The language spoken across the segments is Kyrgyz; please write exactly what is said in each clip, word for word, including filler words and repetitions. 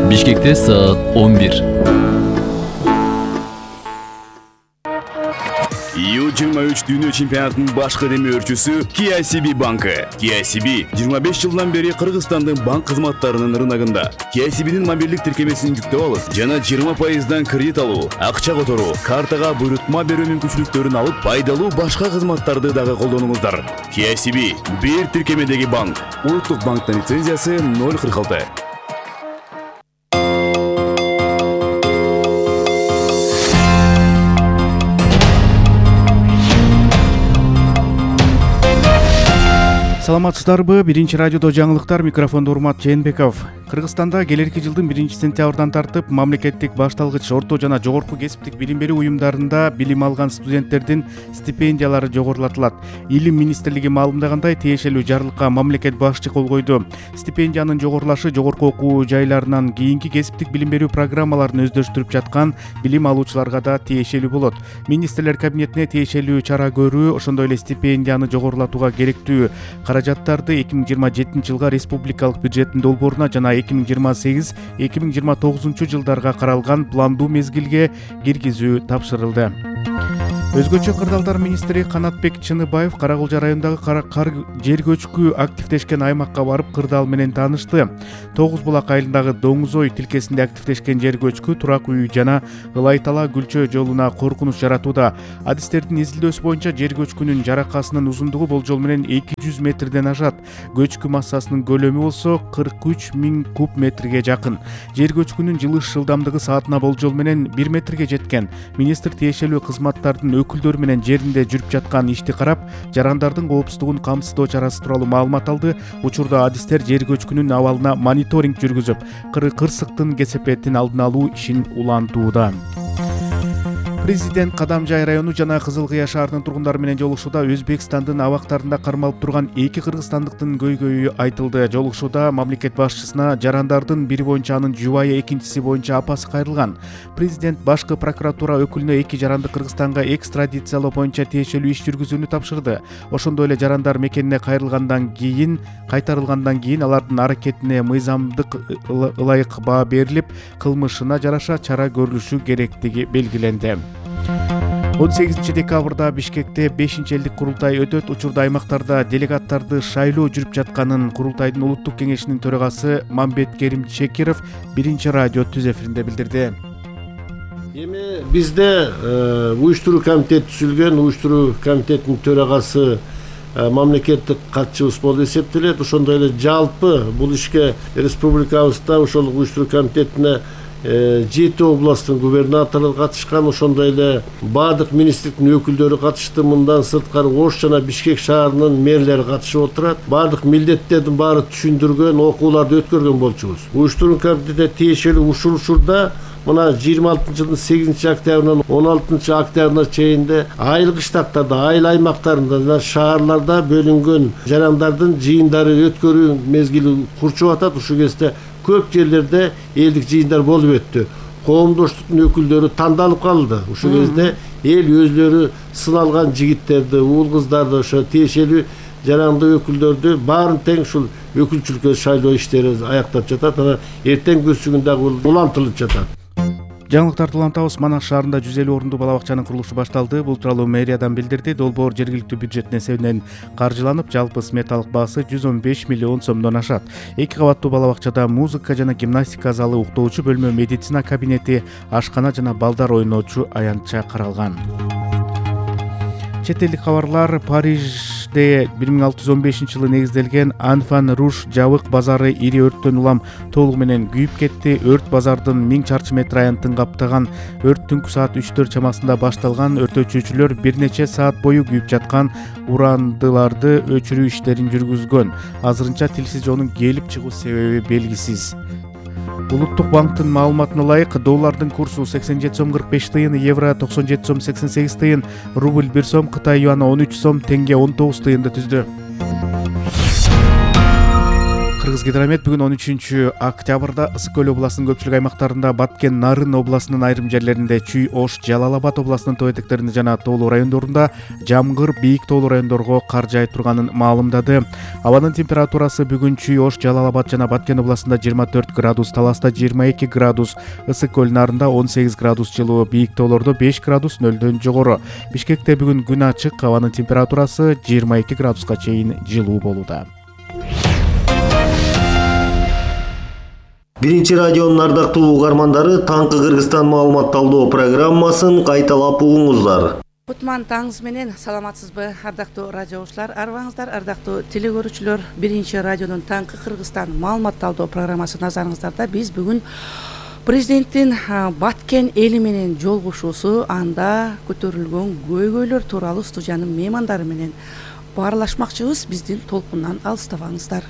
Бишкекте саат он бир. ю жыйырма үч дүйнө чемпионатынын башкы демөөрчүсү K I C B банкы. K I C B жыйырма беш жылдан бери Кыргызстандын банк кызматтарынын рыногунда. K I C B'нин мобилдик тиркемесин жүктөп алып, жана жыйырма пайыздан кредит алуу, акча которуу, картага буйрутма берүү мүмкүнчүлүктөрүн алып, пайдалуу башка кызматтарды дагы колдонуңуздар. K I C B бир тиркемедеги банк. Улуттук банктын лицензиясы ноль кырк алты. Саламатсыздарбы? Биринчи радиодо жаңылыктар, микрофондо Урмат Жээнбеков. Кыргызстанда келерки жылдын биринчи сентябрдан тартып мамлекеттик башталгыч, орто жана жогорку кесиптик билим берүү уюмдарында билим алган студенттердин стипендиялары жогорулатылат. Илим министрлиги маалымдагандай, тиешелүү жарлыкка мамлекет башчы кол койду. Стипендиянын жогорулашы жогорку окуу жайларынан кийинки кесиптик билим берүү программаларын өздөштүрүп жаткан билим алуучуларга да тиешелүү болот. Министрлер кабинетине тиешелүү чара көрүү, ошондой эле стипендияны жогорулатууга керектүү каражаттарды эки миң жыйырма жетинчи жылга республикалык бюджеттин долбооруна жана эки миң жыйырма сегиз эки миң жыйырма тогузунчу жылдарга каралган пландуу мезгилге киргизүү тапшырылды. Өзгөчө кырдаалдар министри Канатбек Чыныбаев Карагулжа районундагы кар жер көчкү активдешкен аймакка барып, кырдаал менен таанышты. Тогуз булак айылындагы Доңуз ой тилкесинде активдешкен жер көчкү турак үй жана Ылай тала Гүлчө жолуна коркунуч жаратууда. Адистердин изилдөөсү боюнча жер көчкүнүн жаракасынын узундугу болжол менен эки жүз метрден ашат. Көчкү массасынын көлөмү болсо кырк үч миң куб метрге жакын. Жер көчкүнүн жылыш жылдамдыгы саатына болжол менен бир метрге жеткен. Министр тиешелүү кызматтардын өкүлдөрү менен жеринде жүрүп жаткан ишти карап, жарандардын коопсуздугун камсыздоо чарасы тууралуу маалымат алды. Учурда адистер жер көчкүнүн абалына мониторинг жүргүзүп, кырсыктын кесепетин алдын алуу ишин улантууда. Президент Кадамжай району жана Кызыл Кыя шаарынын тургундары менен жолугушууда Өзбекстандын абактарында кармалып турган эки кыргызстандыктын көйгөйү айтылды. Жолугушууда мамлекет башчысына жарандардын бири боюнча анын жубайы, экинчиси боюнча апасы кайрылган. Президент башкы прокуратура өкүлүнө эки жаранды Кыргызстанга экстрадициялоо боюнча тиешелүү иш жүргүзүүнү тапшырды. Ошондой эле жарандар мекенине кайрылгандан кийин, кайтарылгандан кийин алардын аракетине мыйзамдык ылайык баа берилип, кылмышына жараша чара көрүлүшү керектиги белгиленди. он сегизинчи декабрда Бишкекте бешинчи элдик курултай өтөт. Учурда аймактарда делегаттарды шайлоо жүрүп жатканын курултайдын улуттук кеңешинин төрагасы Мамбеткерим Чекиров биринчи радио түз эфиринде билдирди. Эми бизде уюштуруу комитети түзүлгөн, уюштуруу комитетинин төрагасы мамлекеттик катчыбыз болуп эсептелет. Ошондой эле жалпы бул ишке республикабызда ошол уюштуруу комитетине жети областтын губернаторлору катышкан, ошондой эле баардык министрликтин өкүлдөрү катышты. Мындан сырткары Ош жана Бишкек шаарынын мэрлери катышып отурат. Баардык милдеттердин баары түшүндүргөн, окууларды өткөргөн болчубуз. Уюштуруу комитетине тиешелүү ушул учурда мына жыйырма алтынчы жылдын сегизинчи октябрынан он алтынчы октябрына чейинде айыл кыштактарда, айыл аймактарында жана шаарларда бөлүнгөн жарандардын жыйындары өткөрүү мезгили курчуп атат. Ушул кезде көп жерлерде элдик жыйындар болуп өттү. Коомдоштуктун өкүлдөрү тандалып калды. Ушул кезде эл өзлөрү сыналган жигиттерди, уул кыздарды, ошо тиешелүү жаранды өкүлдөрдү баарын тең ушул өкүлчүлүккө шайлоо иштери аяктап жатат. Анан эртең күнсүгүн дагы улантылып жатат. Жаңылыктарды улантабыз. Манас шаарында жүз элүү орундуу бала бакчанын курулушу башталды. Бул тууралуу мэриядан билдирди. Долбоор жергиликтүү бюджеттин эсебинен каржыланып, жалпы сметалык баасы жүз он беш миллион сомдон ашат. Эки кабаттуу бала бакчада музыка жана гимнастика залы, уктоочу бөлмө, медицина кабинети, ашкана жана балдар ойноочу аянтча каралган. Чет элдик кабарлар. Парижде бир миң алты жүз он бешинчи жылы негизделген Анфан Руш жабык базары ири өрттөн улам толугу менен күйүп кетти. Өрт базардын миң чарчы метр аянтын каптаган. Өрт түнкү саат үчтөр чамасында башталган. Өртөөчүчүлөр бир нече саат бою күйүп жаткан урандыларды өчүрүү иштерин жүргүзгөн. Азырынча тилсиз жонун келип чыгуу себеби белгисиз. Улуттук банктын маалыматына ылайык, доллардын курсу сексен жети сом кырк беш тыйын, евро токсон жети сом сексен сегиз тыйын, рубль бир сом, Кытай юаны он үч сом, тенге он тогуз тыйынды түздү. Кыргызгидромет бүгүн он үчүнчү октябрда Ысык көл областынын көпчүлүк аймактарында, Баткен, Нарын областынын айрым жерлеринде, Чүй, Ош, Жалал Абад областынын тоо этектеринде жана тоолуу райондорунда жамгыр, бийик тоолуу райондорго кар жаап турганын маалымдады. Абанын температурасы бүгүн Чүй, Ош, Жалал Абад жана Баткен областында жыйырма төрт градус, Таласта жыйырма эки градус, Ысык көл Нарында он сегиз градус жылуу, бийик тоолордо беш градус нөлдөн жогору. Бишкекте бүгүн күн ачык, абанын температурасы жыйырма эки градуска чейин жылуу болууда. Биринчи радионун ардактуу угармандары, Таңкы Кыргызстан маалымат талдоо программасын кайталап угуңуздар. Кутман таңыңыз менен, саламатсызбы ардактуу радиочлар, арбаңыздар, ардактуу телегөрүүчүлөр. Биринчи радионун Таңкы Кыргызстан маалымат талдоо программасы назарыңыздарда. Биз бүгүн президенттин Баткен эли менен жолугушуусу, анда көтөрүлгөн көйгөйлөр тууралуу студиянын меймандары менен баарлашмакчыбыз. Биздин толкундан алыстабаңыздар.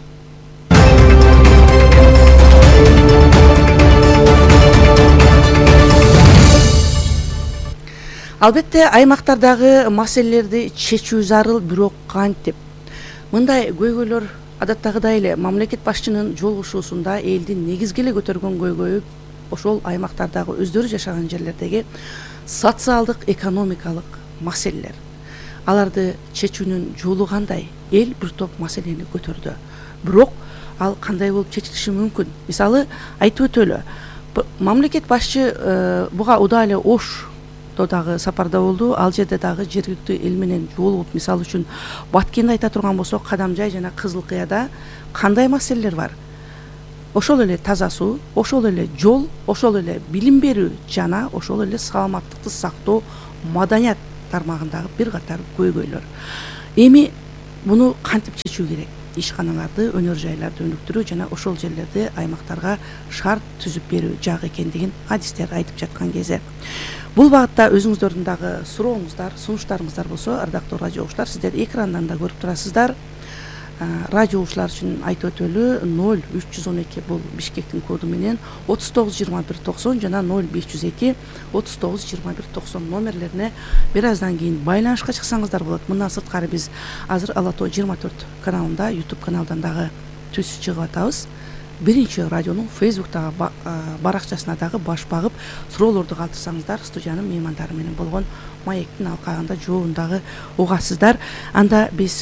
Албетте, аймактардагы маселелерди чечүү зарыл, бирок кантип? Мындай көйгөйлөр адаттагыдай эле мамлекет башчынын жолугушуусунда элдин негизги эле көтөргөн көйгөйү ошол аймактардагы өздөрү жашаган жерлердеги социалдык, экономикалык маселелер. Аларды чечүүнүн жолу кандай? Эл бир топ маселени көтөрдү. Бирок ал кандай болуп чечилиши мүмкүн? Мисалы, айтып өтөлү. Мамлекет башчы буга удаа эле Ош дагы сапарда болду. Ал жерде дагы жергиликтүү эл менен жолугуп, мисалы үчүн Баткенди айта турган болсок, Кадамжай жана Кызыл Кыяда кандай маселелер бар? Ошол эле таза суу, ошол эле жол, ошол эле билим берүү жана ошол эле саламаттыкты сактоо, маданият тармагындагы бир катар көйгөйлөр. Эми буну кантип чечүү керек? Ишканаларды, өнөр жайларды өнүктүрүү жана ошол жерлерде аймактарга шарт түзүп берүү жак экендигин адистер айтып жаткан кезде. Бул багытта өзүңүздөрдүн дагы сурооңуздар, сунуштарыңыздар болсо, ардактуу радио угуштар, сиздер экрандан да көрүп турасыздар. Радио угуштар үчүн айтып өтөлү, ноль үч жүз он эки бул Бишкектин коду менен отуз тогуз жыйырма бир токсон жана ноль беш жүз эки отуз тогуз жыйырма бир токсон номерлерине бир аздан кийин байланышка чыксаңыздар болот. Мындан сырткары биз азыр Ала Тоо жыйырма төрт каналында, YouTube каналдан дагы түз чыгып атабыз. Биринчи радионун Фейсбуктагы баракчасына дагы баш багып, суроолорду калтырсаңыздар, студиянын меймандары менен болгон маектин алкагында жообун дагы угасыздар. Анда биз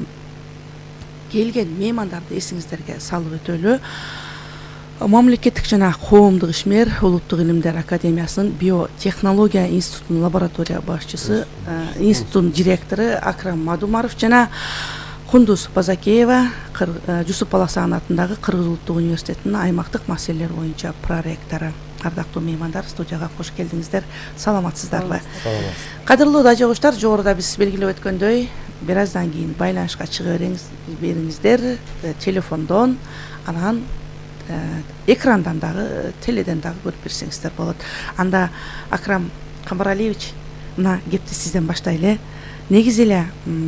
келген меймандарды эсиңиздерге салып өтөлү. Мамлекеттик жана коомдук ишмер, Улуттук илимдер академиясынын биотехнология институтунун лаборатория башчысы, институттун директору Акрам Мадумаров жана Кундуз Базакеева, Жусуп Баласан атындагы Кыргыз улуттук университетинин аймактык маселелер боюнча проректору. Ардактуу меймандар, студияга кош келдиңиздер. Саламатсыздарбы? Кадырлуу радиогуштар, жогоруда биз белгилеп өткөндөй, бир аздан кийин байланышка чыга бериңиздер телефондон, анан экрандан дагы, теледен дагы көрүп берсеңиздер болот. Анда Акрам Камбаралиевич, мына кепти сизден баштайлы. Негизи эле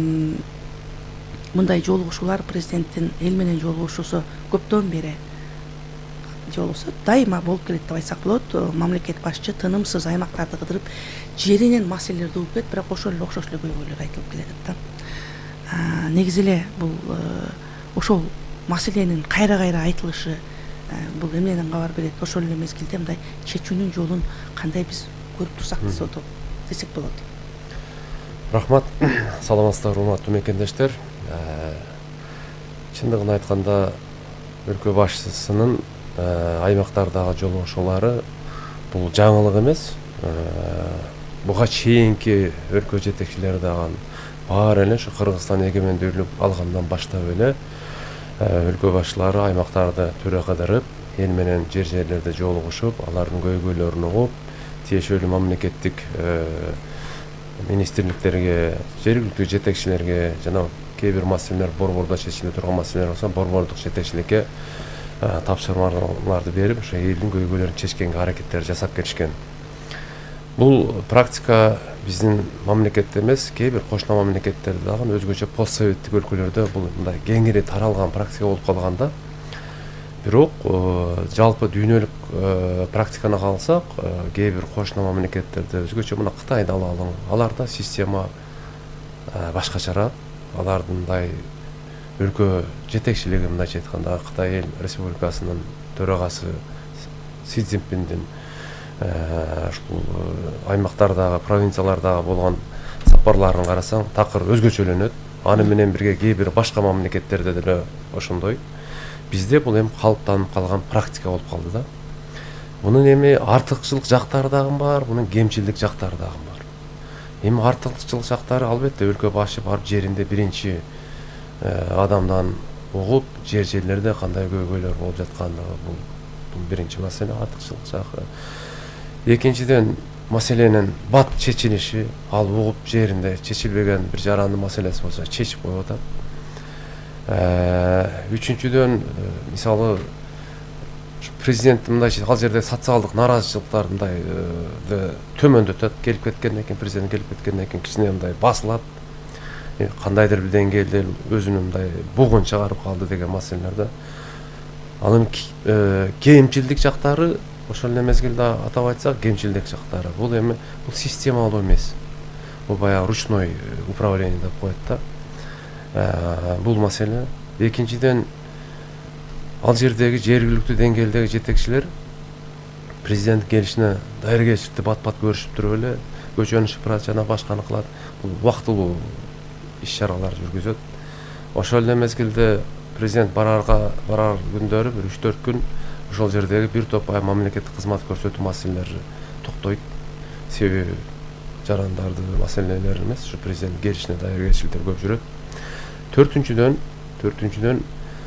мындай жолугушуулар, президенттин эл менен жолугушуусу көптөн бери жолусу дайыма болуп келет деп айтсак болот. Мамлекет башчы тынымсыз аймактарды кыдырып, жеринен маселелерди угуп келет, бирок ошол эле окшош эле көйгөйлөр айтылып келет да. Негизи эле бул ошол маселенин кайра-кайра айтылышы бул эмнеден кабар берет? Ошол эле мезгилде мындай чечүүнүн жолун кандай биз көрүп турсак десек болот? Рахмат, саламатсыздар, урматтуу мекендештер. Чындыгын айтканда, өлкө башчысынын аймактардагы жолугушуулары бул жаңылык эмес. Буга чейинки өлкө жетекчилери дагы баары эле ушу Кыргызстан эгемендүүлүк алгандан баштап эле өлкө башчылары аймактарды төрө кыдырып, эл менен жер жерлерде жолугушуп, алардын көйгөйлөрүн угуп, тиешелүү мамлекеттик министрликтерге, жергиликтүү жетекчилерге жана кээ бир маселелер борбордо чечиле турган маселелер болсо, борбордук жетекчиликке тапшырмаларды берип, ошо элдин көйгөйлөрүн чечкенге аракеттер жасап келишкен. Бул практика биздин мамлекетте эмес, кээ бир кошуна мамлекеттерде дагы өзгөчө постсоветтик өлкөлөрдө бул мындай кеңири таралган практика болуп калганда, бирок жалпы дүйнөлүк практиканы калсак, кээ бир кошуна мамлекеттерде өзгөчө мына Кытайды алалы, аларда система башкачараак, алардын мындай өлкө жетекчилиги, мындайча айтканда Кытай Эл Республикасынын төрагасы Си Цзиньпиндин ушул аймактардагы, провинциялардагы болгон сапарларын карасаң, такыр өзгөчөлөнөт. Аны менен бирге кээ бир башка мамлекеттерде деле ошондой. Бизде бул эми калыптанып калган практика болуп калды да. Мунун эми артыкчылык жактары дагы бар, мунун кемчилдик жактары дагы бар. Эми артыкчылык жактары албетте өлкө башы барып жеринде биринчи адамдан угуп, жер жерлерде кандай көйгөйлөр болуп жаткандыгы, бул бул биринчи маселе, артыкчылык жагы. Экинчиден, маселенин бат чечилиши, ал угуп жеринде чечилбеген бир жарандын маселеси болсо чечип коюп атат. Үчүнчүдөн, мисалы президент мындайча ал жерде социалдык нараазычылыктарды мындай төмөндөтөт, келип кеткенден кийин, президент келип кеткенден кийин кичине мындай басылат. Кандайдыр бир деңгээлде өзүнүн мындай бугун чыгарып калды деген маселелерде. Анын кемчилдик жактары, ошол эле мезгилде атап айтсак, кемчилдик жактары. Бул эми бул системалуу эмес. Бул баягы ручной управление деп коет да. Бул маселе. Экинчиден, ал жердеги жергиликтүү деңгээлдеги жетекчилер президент келишине даяргерчиликти бат-бат көрүшүп туруп эле көчөнү шыпырат жана башканы кылат. Бул убактылуу иш-чаралар жүргүзөт. Ошол эле мезгилде президент барарга барар күндөрү бир үч төрт күн ошол жердеги бир топ мамлекеттик кызмат көрсөтүү маселелери токтойт. Себеби жарандарды маселелер эмес, ушу президент келишине даяргерчиликтер көп жүрөт. Төртүнчүдөн, төртүнчүдөн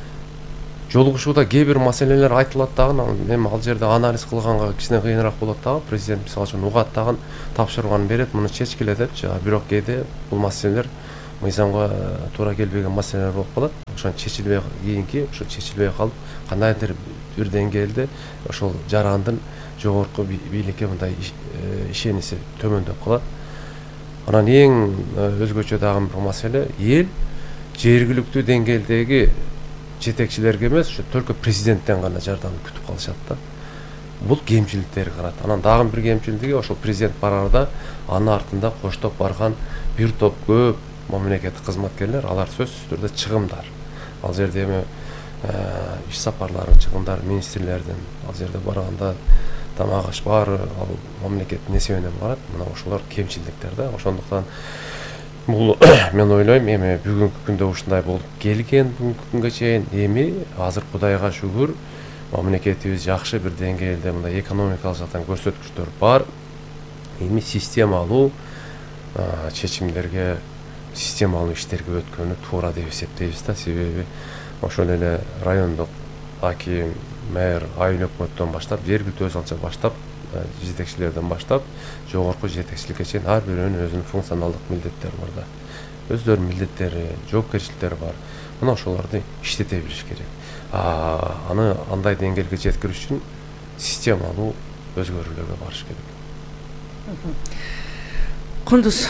жолугушууда кээ бир маселелер айтылат дагы, эми ал жерде анализ кылганга кичине кыйыныраак болот дагы. Президент мисалы үчүн угат дагы тапшырманы берет, муну чечкиле депчи, бирок кээде бул маселелер мыйзамга туура келбеген маселелер болуп калат. Ошон чечилбей кийинки, ошо чечилбей калып, кандайдыр бир деңгээлде ошол жарандын жогорку бийликке мындай ишениси төмөндөп калат. Анан эң өзгөчө дагы бир маселе, эл жергиликтүү деңгээлдеги жетекчилерге эмес, ошо только президенттен гана жардам күтүп калышат да. Бул кемчиликтерди карат. Анан дагы бир кемчилдиги, ошол президент барарда анын артында коштоп барган бир топ көп мамлекеттик кызматкерлер, алар сөзсүз түрдө чыгымдар. Ал жерде эми иш сапарларын чыгымдар министрлердин, ал жерде барганда тамак аш баары ал мамлекеттин эсебинен барат. Мына ошолор кемчилдиктер да. Ошондуктан бул мен ойлойм, эми бүгүнкү күндө ушундай болуп келген, бүгүнкү күнгө чейин. Эми азыр Кудайга шүгүр, мамлекетибиз жакшы бир деңгээлде мындай экономикалык жактан көрсөткүчтөр бар. Эми системалуу чечимдерге, системалуу иштерге өткөнү туура деп эсептейбиз да. Себеби ошол эле райондук аким, мэр, айыл өкмөттөн баштап, жергиликтүү өз алча баштап, жетекчилерден баштап, жогорку жетекчиликке чейин ар бирөөнүн өзүнүн функционалдык милдеттери бар да. Өздөрүнүн милдеттери, жоопкерчиликтери бар. Мына ошолорду иштете билиш керек. Аны андай деңгээлге жеткириш үчүн системалуу өзгөрүүлөргө барыш керек. Кундуз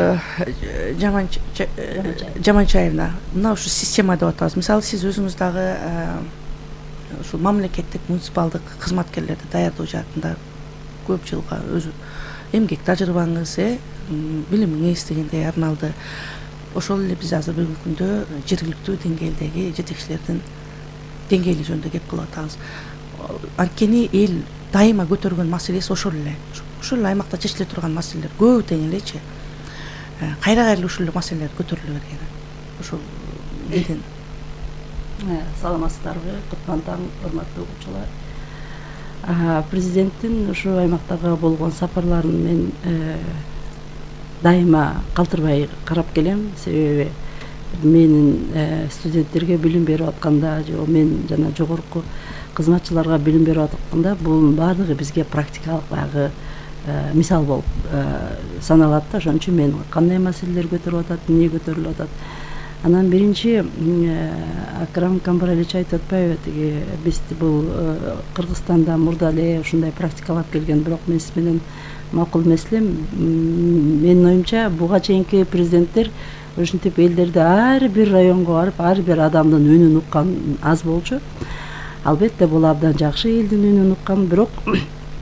Жаманчаевна, мына ушу система деп атабыз. Мисалы, сиз өзүңүз дагы ушул мамлекеттик муниципалдык кызматкерлерди даярдоо жаатында көп жылга өзү эмгек тажрыйбаңыз, билимиңиз дегендей арналды. Ошол эле биз азыр бүгүнкү күндө жергиликтүү деңгээлдеги жетекчилердин деңгээли жөнүндө кеп кылып атабыз. Анткени эл дайыма көтөргөн маселеси ошол эле. Ушул эле аймакта чечиле турган маселелер көп тең элечи. Кайра кайра ушул эле маселелер көтөрүлө берген. Ошол элдин саламатсыздарбы, кутман таң, урматтуу угуучулар. Президенттин ушул аймактарга болгон сапарларын мен дайыма калтырбай карап келем. Себеби менин студенттерге билим берип атканда, же мен жана жогорку кызматчыларга билим берип атканда, бул баардыгы бизге практикалык багы мисал болуп саналат да. Ошон үчүн мен кандай маселелер көтөрүлүп атат, эмне көтөрүлүп атат. Анан биринчи Акрам Камбаралич айтып атпайбы, тиги биз бул Кыргызстанда мурда эле ушундай практикалап келген, бирок мен сиз менен макул эмес элем. Менин оюмча буга чейинки президенттер ушинтип элдерди ар бир районго барып, ар бир адамдын үнүн уккан аз болчу. Албетте бул абдан жакшы элдин үнүн уккан, бирок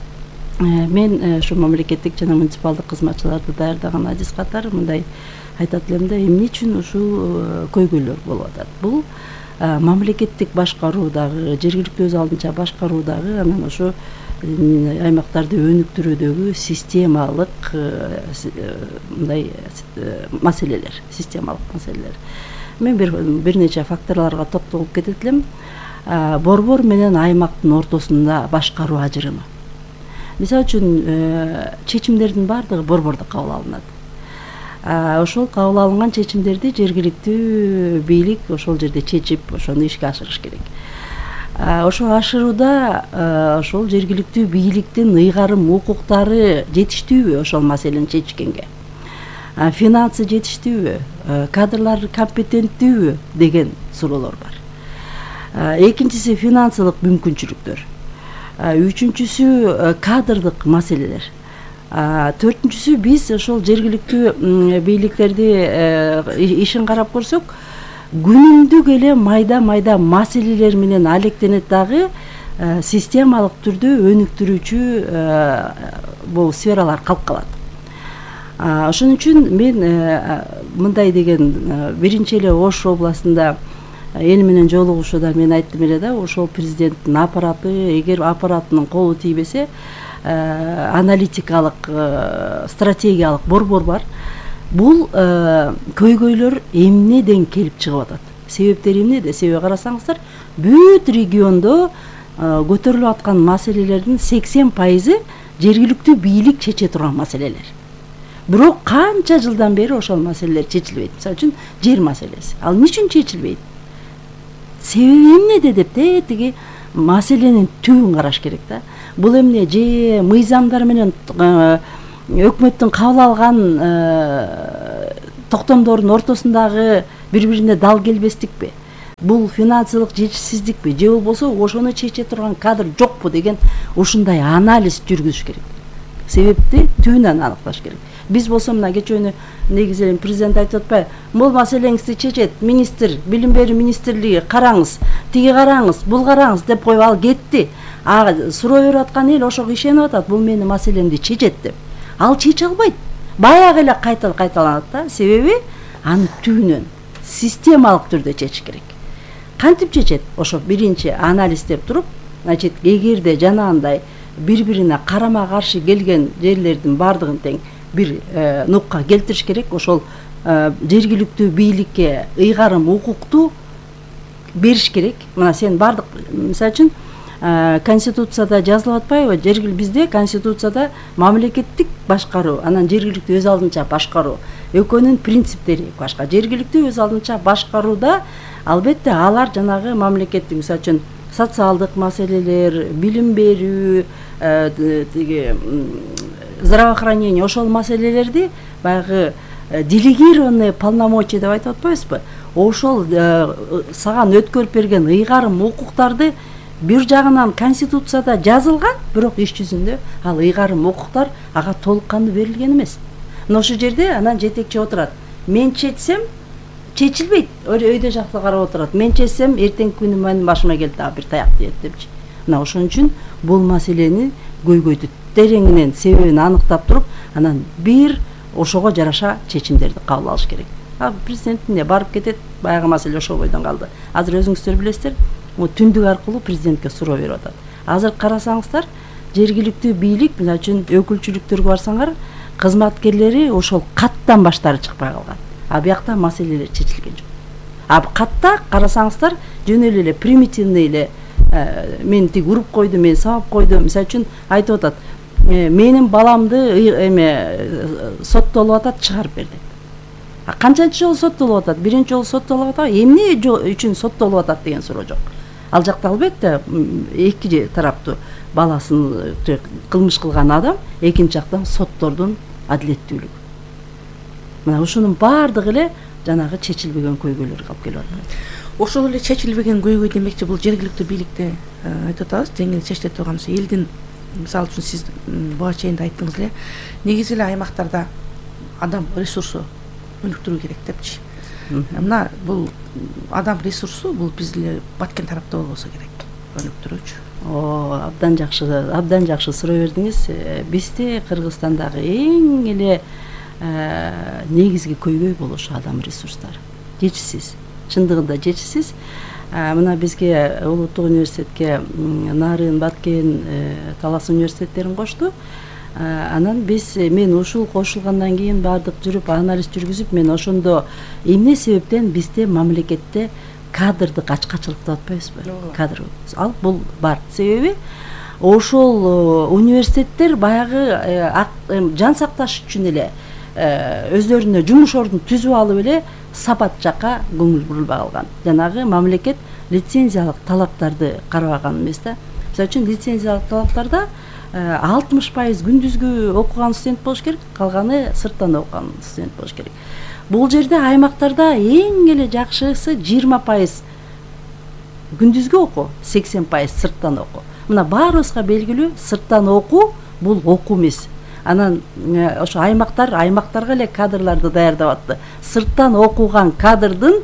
мен ушу мамлекеттик жана муниципалдык кызматчыларды даярдаган адис катары мындай айтат элем да, эмне үчүн ушул көйгөйлөр болуп атат? Бул мамлекеттик башкаруудагы, жергиликтүү өз алдынча башкаруудагы, анан ошо аймактарды өнүктүрүүдөгү системалык мындай маселелер, системалык маселелер. Мен бир бир нече факторлорго токтолуп кетет элем. Борбор менен аймактын ортосунда башкаруу ажырымы. Мисалы үчүн чечимдердин баардыгы борбордо кабыл алынат. Ошол кабыл алынган чечимдерди жергиликтүү бийлик ошол жерде чечип, ошону ишке ашырыш керек. Ошо ашырууда ошол жергиликтүү бийликтин ыйгарым укуктары жетиштүүбү ошол маселени чечкенге? Финансы жетиштүүбү? Кадрлар компетенттүүбү деген суроолор бар. Экинчиси финансылык мүмкүнчүлүктөр. Үчүнчүсү кадрдык маселелер. Төртүнчүсү биз ошол жергиликтүү бийликтерди ишин карап көрсөк, күнүмдүк эле майда-майда маселелер менен алектенет дагы системалык түрдө өнүктүрүүчү бул сфералар калып калат. Ошон үчүн мен мындай деген биринчи эле Ош областында эл менен жолугушууда мен айттым эле да, ошол президенттин аппараты, эгер аппаратынын колу тийбесе, аналитикалык стратегиялык борбор бар. Бул көйгөйлөр эмнеден келип чыгып атат? Себептери эмнеде? Себеби карасаңыздар, бүт региондо көтөрүлүп аткан маселелердин сексен пайызы жергиликтүү бийлик чече турган маселелер. Бирок канча жылдан бери ошол маселелер чечилбейт. Мисалы үчүн жер маселеси. Ал эмне үчүн чечилбейт? Себеби эмнеде деп те тиги маселенин түбүн караш керек да. Бул эмне же мыйзамдар менен өкмөттүн кабыл алган токтомдордун ортосундагы бири-бирине дал келбестикпи? Бул финансылык жетишсиздикпи? Же болбосо ошону чече турган кадр жокпу деген ушундай анализ жүргүзүш керек. Себепти түбүнөн аныкташ керек. Биз болсо мына кечөөнү негизи эле президент айтып атпайбы? Бул маселеңизди чечет министр, билим берүү министрлиги, караңыз, тиги караңыз, бул караңыз деп коюп ал кетти. А суроо берип аткан эл ошого ишенип атат, бул менин маселемди чечет деп. Ал чече албайт. Баягы эле кайта кайталанат да. Себеби анын түбүнөн системалык түрдө чечиш керек. Кантип чечет? Ошо биринчи анализдеп туруп, значит, эгерде жанагындай бири-бирине карама-каршы келген жерлердин баардыгын тең бир нукка келтириш керек. Ошол жергиликтүү бийликке ыйгарым укукту бериш керек. Мына сен баардык, мисалы үчүн, конституцияда жазылып атпайбы? Жергил бизде конституцияда мамлекеттик башкаруу, анан жергиликтүү өз алдынча башкаруу экөөнүн принциптери башка. Жергиликтүү өз алдынча башкарууда албетте алар жанагы мамлекеттик, мисалы үчүн, социалдык маселелер, билим берүү, тиги здравоохранение, ошол маселелерди баягы делегированный полномочия деп айтып атпайбызбы? Ошол саган өткөрүп берген ыйгарым укуктарды бир жагынан конституцияда жазылган, бирок иш жүзүндө ал ыйгарым укуктар ага толук кандуу берилген эмес. Мына ошол жерде анан жетекчи отурат. Мен чечсем чечилбейт. Өйдө жакта карап отурат. Мен чечсем эртеңки күнү менин башыма келди, а бир таяк тиет депчи. Мына ошон үчүн бул маселени көйгөйдү тереңинен себебин аныктап туруп, анан бир ошого жараша чечимдерди кабыл алыш керек. А президенттин барып кетет, баягы маселе ошол бойдон калды. Азыр өзүңүздөр билесиздер, түндүк аркылуу президентке суроо берип атат. Азыр карасаңыздар, жергиликтүү бийлик, мисалы үчүн өкүлчүлүктөргө барсаңар, кызматкерлери ошол каттан баштары чыкпай калган. А биякта маселелер чечилген жок. А катта карасаңыздар, жөн эле примитивный эле мен тиги уруп койду, мен сабап койду, мисалы үчүн айтып атат, менин баламды эме соттолуп атат, чыгарып бер деп. А канчанчы жолу соттолуп атат? Биринчи жолу соттолуп атат, эмне үчүн соттолуп атат деген суроо жок. Ал жакта албетте эки тараптуу баласын кылмыш кылган адам, экинчи жактан соттордун адилеттүүлүгү. Мына ушунун баардыгы эле жанагы чечилбеген көйгөйлөр калып келип атат. Ошол эле чечилбеген көйгөй демекчи, бул жергиликтүү бийликте айтып атабыз, тең эле чечилет турган элдин, мисалы үчүн сиз буга чейин да айттыңыз эле, негизи эле аймактарда адам ресурсу өнүктүрүү керек депчи. Мына бул адам ресурсу бул биз эле баткен тарапта болбосо керек, өнүктүрүүчү. абдан жакшы абдан жакшы суроо бердиңиз. Бизде Кыргызстандагы эң эле негизги көйгөй болушу адам ресурстары. Жетишсиз. Чындыгында жетишсиз. Мына бизге улуттук университетке Нарын, Баткен, Талас университеттерин кошту. Анан биз мен ушул кошулгандан кийин бардык жүрүп анализ жүргүзүп, мен ошондо эмне себептен бизде мамлекетте кадрды качкачылык деп атпайбызбы? Кадр. Ал бул бар. Себеби ошол университеттер баягы жан сакташ үчүн эле өздөрүнө жумуш ордун түзүп алып эле сапат жакка көңүл бурулбай калган. Жанагы мамлекет лицензиялык талаптарды карабаган эмес да. Мисалы үчүн лицензиялык талаптарда алтымыш пайыз күндүзгү окуган студент болуш керек, калганы сырттан окуган студент болуш керек. Бул жерде аймактарда эң эле жакшысы жыйырма пайыз күндүзгү окуу, сексен пайыз сырттан окуу. Мына баарыбызга белгилүү, сырттан окуу бул окуу эмес. Анан ошо аймактар аймактарга эле кадрларды даярдап атты. Сырттан окуган кадрдын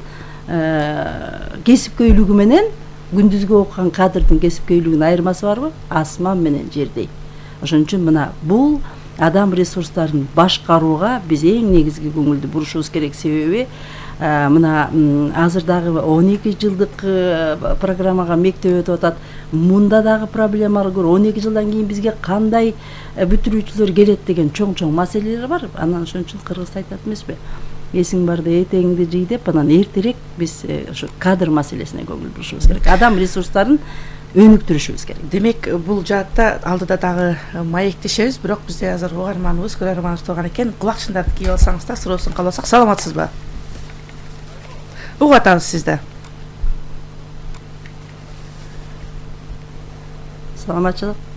кесипкөйлүгү менен күндүзгү окуган кадрдын кесипкөйлүгүнүн айырмасы барбы? Асман менен жердей. Ошон үчүн мына бул адам ресурстарын башкарууга биз эң негизги көңүлдү бурушубуз керек. Себеби мына азыр дагы он эки жылдык программага мектеп өтүп атат. Мында дагы проблемалар көп. он эки жылдан кийин бизге кандай бүтүрүүчүлөр келет деген чоң-чоң маселелер бар. Анан ошон үчүн кыргызда айтат эмеспи? Эсиң барда этеңди жый деп, анан эртерээк биз ошо кадр маселесине көңүл бурушубуз керек. Адам ресурстарын өнүктүрүшүбүз керек. Демек, бул жаатта алдыда дагы маектешебиз, бирок бизде азыр угарманыбыз, көрөрманыбыз турган экен. Кулакчындарды кийип алсаңыз да, суроосун кабыл алсак. Саламатсызбы? Угуп атабыз сизди. Саламатчылык.